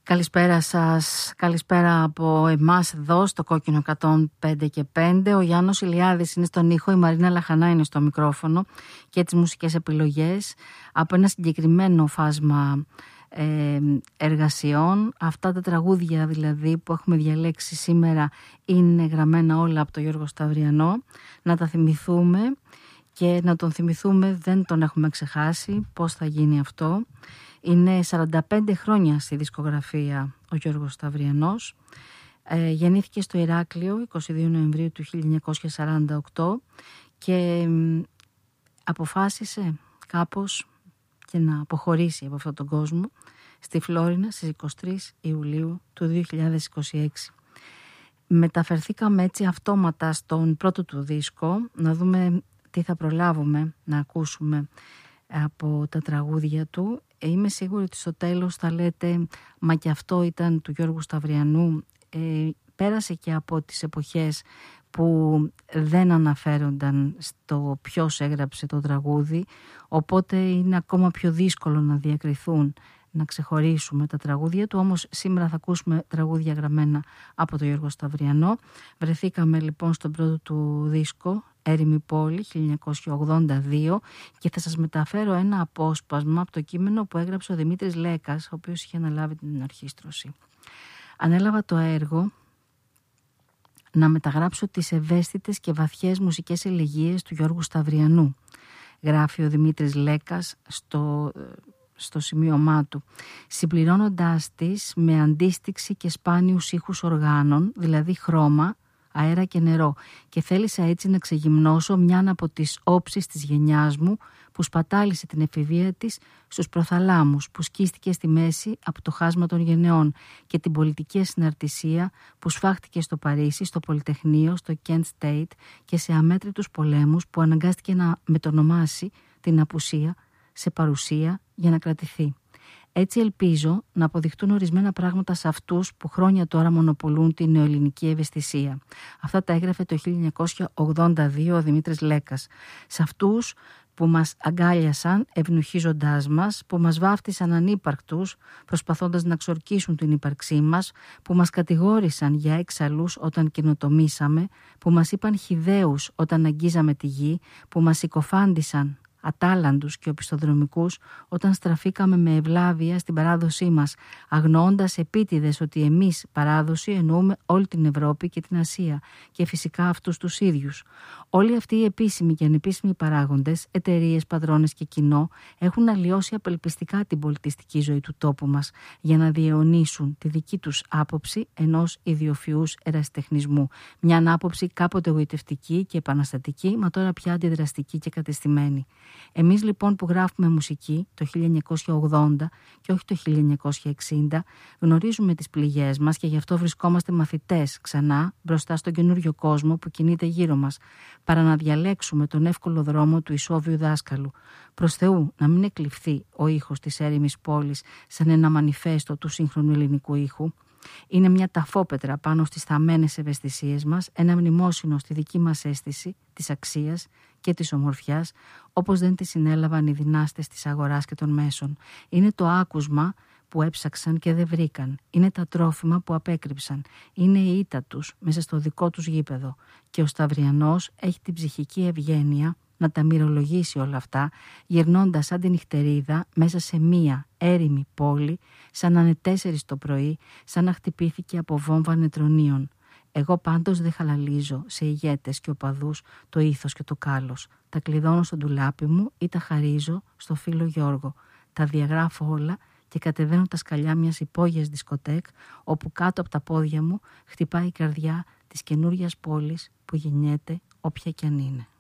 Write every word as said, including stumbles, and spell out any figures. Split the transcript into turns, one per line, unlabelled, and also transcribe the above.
Καλησπέρα σας, καλησπέρα από εμάς εδώ στο Κόκκινο εκατόν πέντε και πέντε. Ο Γιάννος Ηλιάδης είναι στον ήχο, η Μαρίνα Λαχανά είναι στο μικρόφωνο και τις μουσικές επιλογές από ένα συγκεκριμένο φάσμα ε, εργασιών. Αυτά τα τραγούδια δηλαδή που έχουμε διαλέξει σήμερα είναι γραμμένα όλα από τον Γιώργο Σταυριανό. Να τα θυμηθούμε και να τον θυμηθούμε, δεν τον έχουμε ξεχάσει. Πώς θα γίνει αυτό? Είναι σαράντα πέντε χρόνια στη δισκογραφία ο Γιώργος Σταυριανός. Ε, γεννήθηκε στο Ηράκλειο εικοστή δεύτερη Νοεμβρίου του χίλια εννιακόσια σαράντα οκτώ και ε, αποφάσισε κάπως και να αποχωρήσει από αυτόν τον κόσμο στη Φλόρινα στις εικοστή τρίτη Ιουλίου του δύο χιλιάδες είκοσι έξι. Μεταφερθήκαμε έτσι αυτόματα στον πρώτο του δίσκο, να δούμε τι θα προλάβουμε να ακούσουμε από τα τραγούδια του. Είμαι σίγουρη ότι στο τέλος θα λέτε «Μα και αυτό ήταν του Γιώργου Σταυριανού». Ε, πέρασε και από τις εποχές που δεν αναφέρονταν στο ποιος έγραψε το τραγούδι, οπότε είναι ακόμα πιο δύσκολο να διακριθούν, να ξεχωρίσουμε τα τραγούδια του. Όμως σήμερα θα ακούσουμε τραγούδια γραμμένα από τον Γιώργο Σταυριανό. Βρεθήκαμε λοιπόν στον πρώτο του δίσκο, Έρημη Πόλη, χίλια εννιακόσια ογδόντα δύο, και θα σας μεταφέρω ένα απόσπασμα από το κείμενο που έγραψε ο Δημήτρης Λέκας, ο οποίος είχε αναλάβει την ορχήστρωση. Ανέλαβα το έργο να μεταγράψω τις ευαίσθητες και βαθιές μουσικές ελεγγύες του Γιώργου Σταυριανού, γράφει ο Δημήτρης Λέκας στο, στο σημείωμά του, συμπληρώνοντάς τις με αντίστοιξη και σπάνιους ήχους οργάνων, δηλαδή χρώμα, αέρα και νερό, και θέλησα έτσι να ξεγυμνώσω μιαν από τις όψεις της γενιάς μου που σπατάλησε την εφηβεία της στους προθαλάμους, που σκίστηκε στη μέση από το χάσμα των γενεών, και την πολιτική ασυναρτησία που σφάχτηκε στο Παρίσι, στο Πολυτεχνείο, στο Kent State και σε αμέτρητους πολέμους που αναγκάστηκε να μετονομάσει την απουσία σε παρουσία για να κρατηθεί. Έτσι ελπίζω να αποδειχτούν ορισμένα πράγματα σε αυτούς που χρόνια τώρα μονοπολούν την νεοελληνική ευαισθησία. Αυτά τα έγραφε το χίλια εννιακόσια ογδόντα δύο ο Δημήτρης Λέκας. Σε αυτούς που μας αγκάλιασαν ευνουχίζοντάς μας, που μας βάφτισαν ανύπαρκτους προσπαθώντας να ξορκίσουν την ύπαρξή μας, που μας κατηγόρησαν για έξαλλους όταν καινοτομήσαμε, που μας είπαν χυδαίους όταν αγγίζαμε τη γη, που μας συκοφάντησαν ατάλαντους και οπισθοδρομικούς όταν στραφήκαμε με ευλάβεια στην παράδοσή μας, αγνοώντας επίτηδες ότι εμείς παράδοση εννοούμε όλη την Ευρώπη και την Ασία και φυσικά αυτούς τους ίδιους. Όλοι αυτοί οι επίσημοι και ανεπίσημοι παράγοντες, εταιρείες, πατρώνες και κοινό έχουν αλλοιώσει απελπιστικά την πολιτιστική ζωή του τόπου μας για να διαιωνίσουν τη δική τους άποψη ενός ιδιοφυούς ερασιτεχνισμού. Μια άποψη κάποτε εγωιτευτική και επαναστατική, μα τώρα πια αντιδραστική και κατεστημένη. Εμείς λοιπόν που γράφουμε μουσική το χίλια εννιακόσια ογδόντα και όχι το χίλια εννιακόσια εξήντα γνωρίζουμε τις πληγές μας και γι' αυτό βρισκόμαστε μαθητές ξανά μπροστά στον καινούριο κόσμο που κινείται γύρω μας, παρά να διαλέξουμε τον εύκολο δρόμο του ισόβιου δάσκαλου. Προς Θεού να μην εκλειφθεί ο ήχος της έρημης πόλης σαν ένα μανιφέστο του σύγχρονου ελληνικού ήχου. Είναι μια ταφόπετρα πάνω στις θαμμένες ευαισθησίες μας, ένα μνημόσυνο στη δική μας αίσθηση της αξίας και της ομορφιάς, όπως δεν τη συνέλαβαν οι δυνάστες της αγοράς και των μέσων. Είναι το άκουσμα που έψαξαν και δεν βρήκαν. Είναι τα τρόφιμα που απέκρυψαν. Είναι η ήττα τους μέσα στο δικό τους γήπεδο. Και ο Σταυριανός έχει την ψυχική ευγένεια να τα μυρολογήσει όλα αυτά, γυρνώντας σαν τη νυχτερίδα μέσα σε μία έρημη πόλη, σαν να είναι τέσσερις το πρωί, σαν να χτυπήθηκε από βόμβα νετρονίων. Εγώ πάντως δεν χαλαλίζω σε ηγέτες και οπαδούς το ήθος και το κάλος. Τα κλειδώνω στο ντουλάπι μου ή τα χαρίζω στο φίλο Γιώργο. Τα διαγράφω όλα και κατεβαίνω τα σκαλιά μιας υπόγειας δισκοτέκ, όπου κάτω από τα πόδια μου χτυπάει η καρδιά της καινούριας πόλης που γεννιέται όποια κι αν είναι.